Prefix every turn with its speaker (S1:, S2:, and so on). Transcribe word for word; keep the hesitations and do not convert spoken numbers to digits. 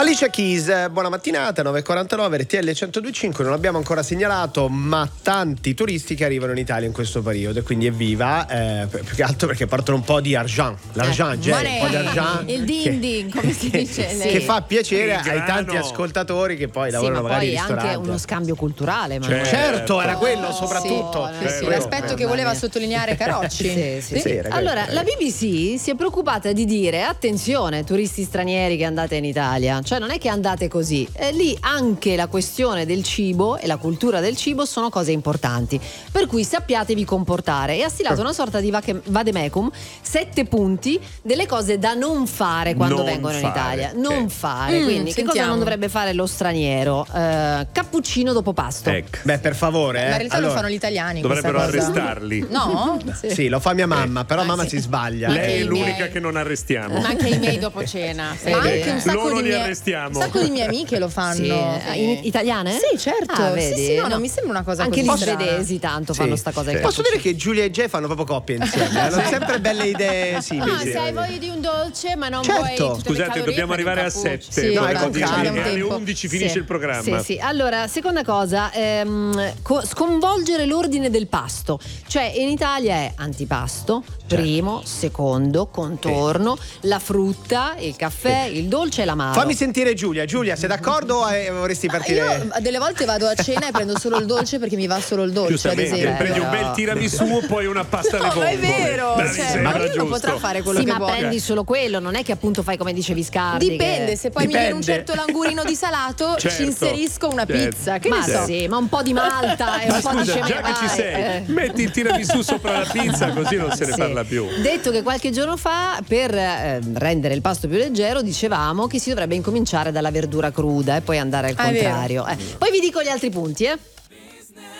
S1: Alicia Keys, buona mattinata, nove e quarantanove, R T L centodue e cinque. Non abbiamo ancora segnalato, ma tanti turisti che arrivano in Italia in questo periodo e quindi evviva, eh, più che altro perché portano un po' di argent, l'argent,
S2: Eh,
S1: Jay, un po' di argent,
S2: il din din, come si dice,
S1: che,
S2: sì.
S1: che fa piacere
S3: Il
S1: ai
S3: grano.
S1: tanti ascoltatori che poi
S2: Sì,
S1: lavorano
S2: ma
S1: magari in
S2: poi è anche
S1: ristorante.
S2: uno scambio culturale, ma
S3: Certo.
S1: Certo, era quello soprattutto.
S2: Sì, sì,
S1: Eh,
S2: sì,
S1: quello-
S4: L'aspetto che
S2: Mamma
S4: voleva
S2: mia.
S4: sottolineare Carocci.
S2: Sì, sì.
S1: Sì, ragazzi,
S2: Allora,
S1: ragazzi.
S2: la B B C si è preoccupata di dire: attenzione, turisti stranieri che andate in Italia, cioè non è che andate così. Eh, lì anche la questione del cibo e la cultura del cibo sono cose importanti, per cui sappiatevi comportare. E ha stilato una sorta di vache- vademecum, sette punti delle cose da non fare quando
S3: Non
S2: vengono in
S3: fare,
S2: Italia. Non
S3: eh.
S2: fare,
S4: Mm,
S2: quindi che cosa
S4: sentiamo.
S2: non dovrebbe fare lo straniero? Eh, cappuccino dopo pasto.
S3: Ecco.
S1: Beh, per favore, eh.
S4: Ma in realtà
S1: Allora,
S4: lo fanno gli italiani.
S3: Dovrebbero
S4: questa cosa.
S3: arrestarli.
S4: No?
S1: Sì, lo fa mia mamma, però
S4: Ah,
S1: mamma
S4: sì.
S1: si sbaglia.
S4: Ma
S3: Lei è
S4: i
S3: l'unica
S4: miei-
S3: che non arrestiamo.
S5: Ma anche i miei dopo cena.
S2: Eh,
S4: Ma
S2: vedi.
S4: anche un sacco
S3: Loro
S4: di
S3: li
S4: mie-
S3: arrestiamo.
S4: un sacco di mie amiche lo fanno.
S2: Sì, eh, in- italiane?
S4: Sì, certo.
S2: Ah,
S4: Sì,
S2: vedi?
S4: sì, no, non mi sembra una cosa
S2: Anche
S4: così
S2: gli
S4: strana.
S2: svedesi tanto
S1: Sì.
S2: fanno sta cosa.
S3: Sì.
S2: del
S1: Posso
S2: cappuccino.
S1: dire che Giulia e Jay fanno proprio coppia insieme, hanno sempre belle idee simili.
S5: Ah, se hai voglia di un dolce, ma non
S1: Certo.
S5: vuoi tutte le
S3: Scusate,
S5: calorie,
S3: dobbiamo
S5: prendi un
S3: arrivare a
S5: cappuccio.
S3: sette.
S4: Sì,
S1: no,
S3: poi
S1: è con
S3: alle
S1: calma.
S3: alle
S4: Tempo.
S3: undici finisce
S2: Sì.
S3: il programma.
S2: Sì, sì. Allora, seconda cosa, ehm, co- sconvolgere l'ordine del pasto. Cioè, in Italia è antipasto, primo, secondo, contorno, la frutta, il caffè, il dolce e l'amaro.
S1: Fammi sentire Giulia. Giulia, sei d'accordo o eh, vorresti partire?
S4: Io delle volte vado a cena e prendo solo il dolce perché mi va solo il dolce, ad
S3: Giustamente,
S4: esempio.
S3: prendi un
S2: però-
S3: bel tiramisù poi una pasta alle
S4: No, ma è
S3: vongole.
S4: vero,
S3: Dai, mi
S4: cioè,
S3: sembra
S4: ma ognuno
S3: giusto.
S4: potrà fare quello
S2: Sì,
S4: che
S2: ma
S4: vuole.
S2: prendi solo quello, non è che appunto fai come dicevi Scardi.
S4: Dipende,
S2: che-
S4: se poi mi viene un
S1: Dipende.
S4: certo languorino di salato
S3: Certo.
S4: ci inserisco una
S3: Certo.
S4: pizza. Che
S2: Ma
S4: ne so?
S2: sì, ma un po' di malta e
S3: Ma
S2: un po' di
S3: scusa,
S2: cemento.
S3: già che ci
S2: dai,
S3: sei,
S2: eh.
S3: metti il tiramisù sopra la pizza così non se ne
S2: Sì.
S3: parla più.
S2: Detto che qualche giorno fa, per eh, rendere il pasto più leggero, dicevamo che si dovrebbe incominciare dalla verdura cruda e poi andare al
S4: Ah, è vero.
S2: contrario. Eh. Poi vi dico gli altri punti, eh.